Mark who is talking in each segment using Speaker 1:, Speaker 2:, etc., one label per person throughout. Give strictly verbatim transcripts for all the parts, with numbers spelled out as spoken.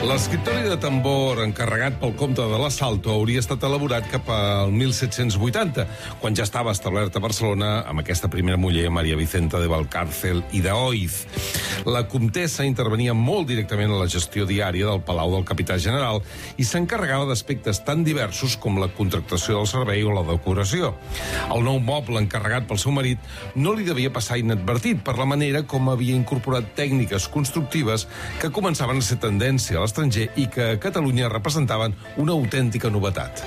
Speaker 1: L'escriptori de tambor encarregat pel comte de la Salto hauria estat elaborat cap al mil set-cents vuitanta, quan ja estava establert a Barcelona amb aquesta primera muller, Maria Vicenta de Valcárcel i d'Oiz. La comtessa intervenia molt directament a la gestió diària del Palau del Capità General i s'encarregava d'aspectes tan diversos com la contractació del servei o la decoració. El nou moble encarregat pel seu marit no li devia passar inadvertit per la manera com havia incorporat tècniques constructives que començaven a ser tendència a l'estranger i que a Catalunya representaven una autèntica novetat.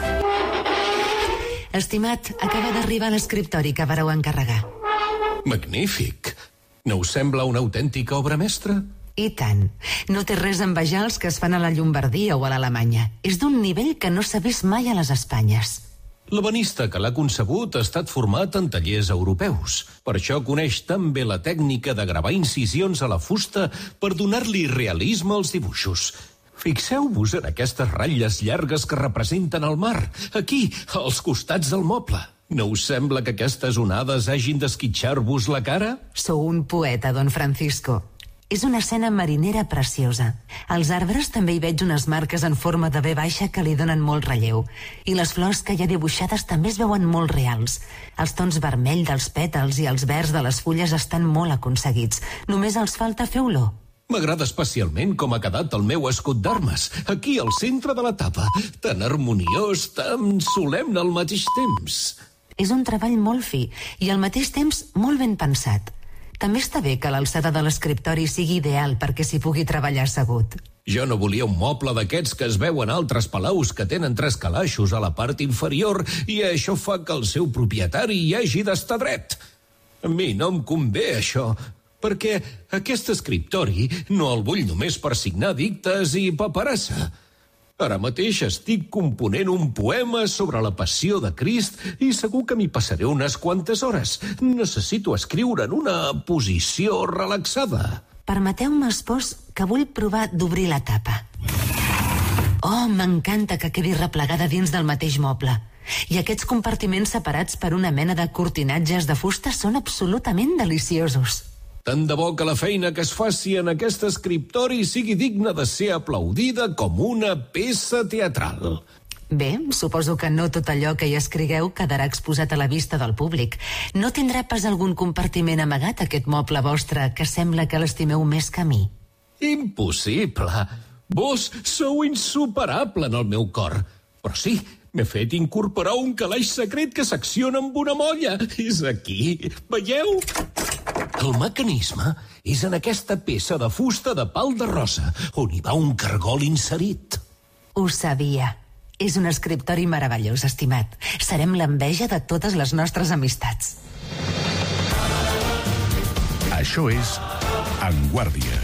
Speaker 2: Estimat, acaba d'arribar l'escriptori que vareu encarregar.
Speaker 3: Magnífic! No us sembla una autèntica obra mestra?
Speaker 2: I tant. No té res a envejar els que es fan a la Llombardia o a l'Alemanya. És d'un nivell que no s'ha vist mai a les Espanyes.
Speaker 3: L'ebenista que l'ha concebut ha estat format en tallers europeus. Per això coneix tan bé la tècnica de gravar incisions a la fusta per donar-li realisme als dibuixos. Fixeu-vos en aquestes ratlles llargues que representen el mar, aquí, als costats del moble. No us sembla que aquestes onades hagin d'esquitxar-vos la cara?
Speaker 2: Sou un poeta, don Francisco. És una escena marinera preciosa. Als arbres també hi veig unes marques en forma de V baixa que li donen molt relleu. I les flors que hi ha dibuixades també es veuen molt reals. Els tons vermell dels pètals i els verds de les fulles estan molt aconseguits. Només els falta fer olor.
Speaker 3: M'agrada especialment com ha quedat el meu escut d'armes, aquí al centre de la tapa. Tan harmoniós, tan solemne al mateix temps.
Speaker 2: És un treball molt fi i al mateix temps molt ben pensat. També està bé que l'alçada de l'escriptori sigui ideal perquè s'hi pugui treballar assegut.
Speaker 3: Jo no volia un moble d'aquests que es veuen a altres palaus que tenen tres calaixos a la part inferior i això fa que el seu propietari hi hagi d'estar dret. A mi no em convé això, perquè aquest escriptori no el vull només per signar dictes i paperassa. Ara mateix estic component un poema sobre la passió de Crist i segur que m'hi passaré unes quantes hores. Necessito escriure en una posició relaxada.
Speaker 2: Permeteu-me, espòs, que vull provar d'obrir la tapa. Oh, m'encanta que quedi replegada dins del mateix moble. I aquests compartiments separats per una mena de cortinatges de fusta són absolutament deliciosos.
Speaker 3: Tant de bo que la feina que es faci en aquest escriptori sigui digna de ser aplaudida com una peça teatral.
Speaker 2: Bé, suposo que no tot allò que hi escrigueu quedarà exposat a la vista del públic. No tindrà pas algun compartiment amagat aquest moble vostre que sembla que l'estimeu més que a mi?
Speaker 3: Impossible! Vos sou insuperable en el meu cor. Però sí, m'he fet incorporar un calaix secret que s'acciona amb una molla. És aquí, veieu? El mecanisme és en aquesta peça de fusta de pal de rosa, on hi va un cargol inserit.
Speaker 2: Ho sabia. És un escriptori meravellós, estimat. Serem l'enveja de totes les nostres amistats.
Speaker 4: Això és En Guàrdia.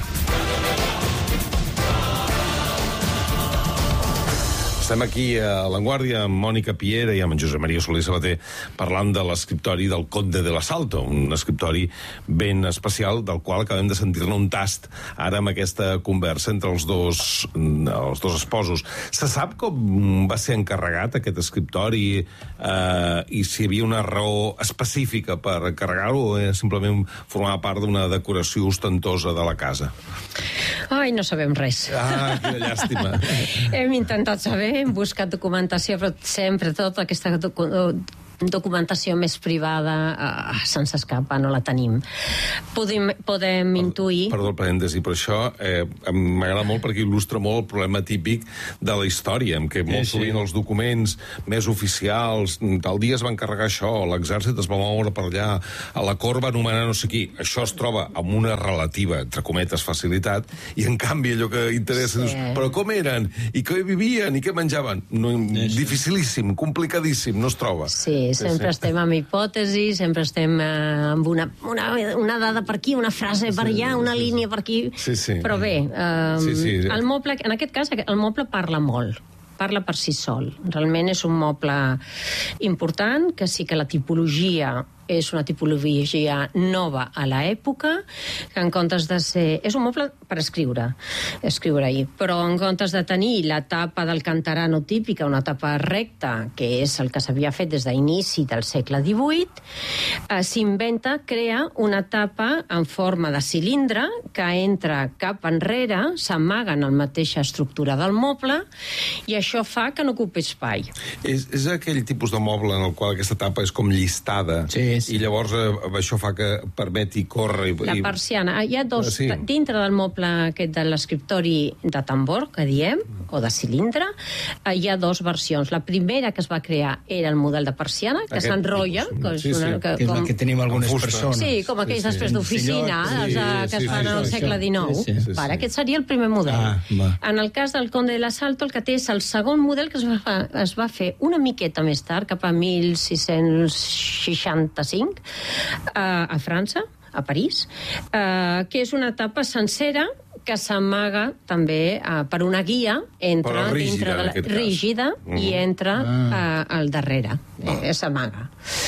Speaker 1: Estem aquí a l'Avantguàrdia amb Mònica Piera i amb en Josep Maria Soler Sabater parlant de l'escriptori del Conde de la Salto, un escriptori ben especial del qual acabem de sentir-ne un tast ara amb aquesta conversa entre els dos, els dos esposos. Se sap com va ser encarregat aquest escriptori eh, i si hi havia una raó específica per encarregar-ho o eh, simplement formava part d'una decoració ostentosa de la casa?
Speaker 5: Ai, no sabem res.
Speaker 1: Ah, quina llàstima.
Speaker 5: Hem intentat saber, hem buscat documentació, però sempre tota aquesta docu documentació més privada uh, se'ns escapa, no la tenim. Podem, podem intuir...
Speaker 1: Perdó el parèntesi, però això eh, m'agrada molt perquè il·lustra molt el problema típic de la història, en què molt sí, sovint sí. els documents més oficials, tal dia es va encarregar això, l'exèrcit es va moure per allà, a la cort va anomenar no sé qui. Això es troba amb una relativa, entre cometes, facilitat, i en canvi allò que interessa, sí. dius, però com eren? I què vivien? I què menjaven? No, sí, sí. Dificilíssim, complicadíssim, no es troba.
Speaker 5: Sí, sempre sí. estem amb hipòtesis, sempre estem eh, amb una, una, una dada per aquí, una frase per allà, una sí, línia per aquí,
Speaker 1: sí, sí.
Speaker 5: però bé, eh,
Speaker 1: sí, sí.
Speaker 5: el moble, en aquest cas, el moble parla molt, parla per si sol. Realment és un moble important, que sí que la tipologia és una tipologia nova a l'època, que en comptes de ser... És un moble per escriure, escriure-hi. Però en comptes de tenir la tapa del cantarano típica, una tapa recta, que és el que s'havia fet des d'inici del segle divuit, eh, s'inventa, crea una tapa en forma de cilindre que entra cap enrere, s'amaga en la mateixa estructura del moble, i això fa que no ocupi espai.
Speaker 1: És, és aquell tipus de moble en el qual aquesta tapa és com llistada,
Speaker 6: sí, sí.
Speaker 1: i llavors eh, això fa que permeti córrer... I,
Speaker 5: La persiana. Hi ha dos...
Speaker 1: Sí.
Speaker 5: Dintre del moble aquest de l'escriptori de tambor, que diem, o de cilindre, eh, hi ha dos versions. La primera que es va crear era el model de persiana, que
Speaker 1: Aquest
Speaker 5: s'enrotlla.
Speaker 1: tipus.
Speaker 5: Que és,
Speaker 1: Sí, sí.
Speaker 5: una, que,
Speaker 6: Que és el que tenim algunes
Speaker 1: fusta.
Speaker 6: persones.
Speaker 5: Sí, com aquells
Speaker 6: Sí, sí.
Speaker 5: després d'oficina,
Speaker 6: Sí,
Speaker 5: els, eh, que
Speaker 1: sí,
Speaker 5: es fan
Speaker 1: sí,
Speaker 5: al
Speaker 1: sí,
Speaker 5: segle
Speaker 6: això.
Speaker 5: dinou.
Speaker 6: Sí, sí,
Speaker 1: sí,
Speaker 5: Vale,
Speaker 1: sí.
Speaker 5: aquest seria el primer model.
Speaker 6: Ah, va.
Speaker 5: En el cas del Conde de l'Asalto, el que té és el segon model, que es va, es va fer una miqueta més tard, cap a mil sis-cents seixanta-cinc, eh, a França, a París, eh, que és una tapa sencera que s'amaga també eh, per una guia, entra
Speaker 1: Però rígida,
Speaker 5: dintre de
Speaker 1: en
Speaker 5: la,
Speaker 1: aquest cas.
Speaker 5: rígida
Speaker 1: Mhm.
Speaker 5: i entra eh, al darrere, eh, s'amaga.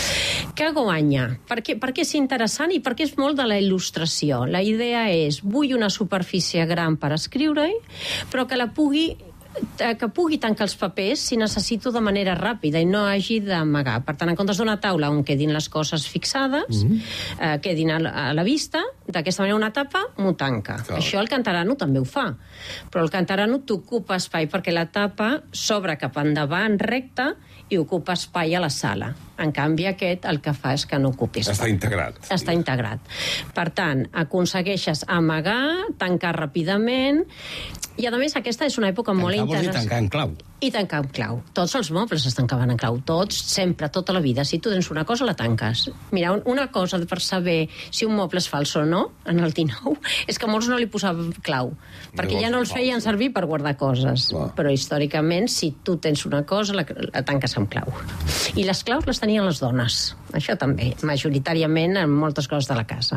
Speaker 5: Què guanya? Per què, per què és interessant i per què és molt de la il·lustració? La idea és, vull una superfície gran per escriure-hi, però que la pugui que pugui tancar els papers si necessito de manera ràpida i no hagi d'amagar. Per tant, en comptes d'una taula on quedin les coses fixades, mm-hmm. eh, quedin a la, a la vista, d'aquesta manera una tapa m'ho tanca.
Speaker 1: Clar.
Speaker 5: Això el cantarano també ho fa, però el cantarano t'ocupa espai perquè la tapa s'obre cap endavant recta i ocupa espai a la sala. En canvi, aquest el que fa és que no ocupi espai.
Speaker 1: Està integrat.
Speaker 5: Està integrat. Per tant, aconsegueixes amagar, tancar ràpidament, i a més aquesta és una època molt
Speaker 6: Tancar vols dir
Speaker 5: interessant.
Speaker 6: tancar en clau.
Speaker 5: I tancar en clau. Tots els mobles es tancaven en clau. Tots, sempre, tota la vida. Si tu tens una cosa, la tanques. Mira, una cosa per saber si un moble és fals o no, en el dinou, és que molts no li posaven clau, perquè ja no els feien servir per guardar coses.
Speaker 1: Clar.
Speaker 5: Però històricament, si tu tens una cosa, la, la tanques amb clau. I les claus les tenien les dones. Això també, majoritàriament en moltes coses de la casa.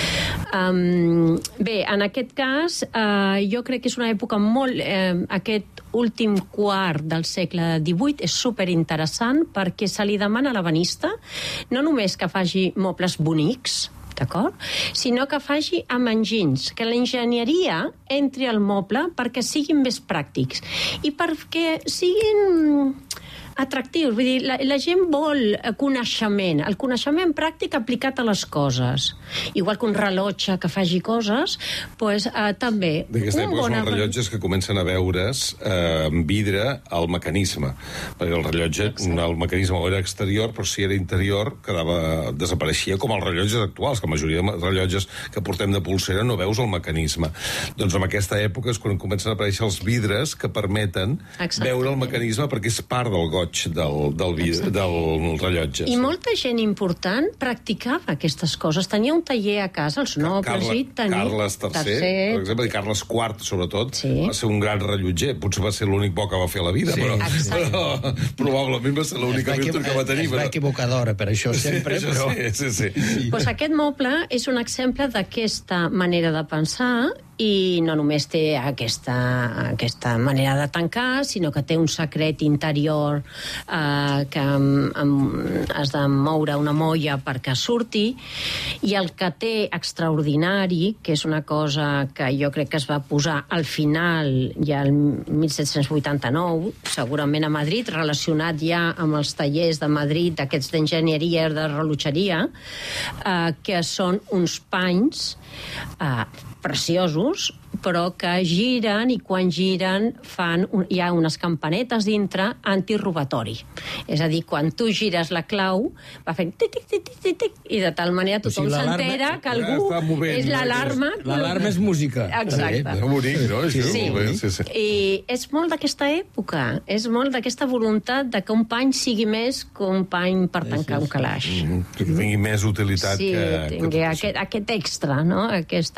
Speaker 5: Um, bé, en aquest cas, uh, jo crec que és una època molt... Uh, aquest últim quart del segle divuit és superinteressant perquè se li demana a l'ebenista no només que faci mobles bonics, d'acord? Sinó que faci amb enginys, que l'enginyeria entri al moble perquè siguin més pràctics i perquè siguin atractius. Vull dir, la, la gent vol coneixement, el coneixement pràctic aplicat a les coses. Igual que un rellotge que faci coses, pues, eh, també...
Speaker 1: D'aquesta època són els rellotges que comencen a veure's eh, amb vidre al mecanisme, perquè el rellotge, Exacte. el mecanisme era exterior, però si era interior quedava, desapareixia, com els rellotges actuals, que la majoria de rellotges que portem de polsera no veus el mecanisme. Doncs en aquesta època és quan comencen a aparèixer els vidres que permeten
Speaker 5: Exacte.
Speaker 1: veure el mecanisme perquè és part del goig del, del, vidre, del rellotge.
Speaker 5: I molta gent important practicava aquestes coses. Tenia un taller a casa, els nobles,
Speaker 1: Carla,
Speaker 5: i tenia...
Speaker 1: Carles tercer, tercer, per exemple, i Carles quart, sobretot,
Speaker 5: sí.
Speaker 1: va ser un gran rellotger. Potser va ser l'únic bo que va fer a la vida,
Speaker 6: Sí.
Speaker 1: però,
Speaker 5: Exacte.
Speaker 1: però probablement va ser l'única virtut que va tenir.
Speaker 6: Es va equivocar d'hora per això sempre,
Speaker 1: sí,
Speaker 6: però...
Speaker 1: Sí, sí, sí. sí.
Speaker 5: Pues aquest moble és un exemple d'aquesta manera de pensar i no només té aquesta, aquesta manera de tancar, sinó que té un secret interior eh, que um, um, has de moure una molla perquè surti, i el que té extraordinari, que és una cosa que jo crec que es va posar al final, ja el mil set-cents vuitanta-nou, segurament a Madrid, relacionat ja amb els tallers de Madrid, aquests d'enginyeria, de rellotgeria, eh, que són uns panys eh, preciosos, però que giren, i quan giren fan un, hi ha unes campanetes dintre antirobatori. És a dir, quan tu gires la clau, va fent tic, tic, tic, tic, tic, tic, i de tal manera tothom
Speaker 6: O sigui, l'alarma-
Speaker 5: s'entera que
Speaker 1: Ja
Speaker 5: algú
Speaker 1: està movent,
Speaker 5: és
Speaker 1: no?
Speaker 5: l'alarma.
Speaker 6: L'alarma és música.
Speaker 5: Exacte.
Speaker 1: Que bonic, no?
Speaker 5: Sí.
Speaker 1: Molt bé, sí, sí.
Speaker 5: I és molt d'aquesta època, és molt d'aquesta voluntat de que un pany sigui més que un pany per tancar un calaix.
Speaker 1: Mm, que tingui més utilitat
Speaker 5: Sí,
Speaker 1: que...
Speaker 5: tingui
Speaker 1: que tot
Speaker 5: aquest, aquest extra, no? Aquesta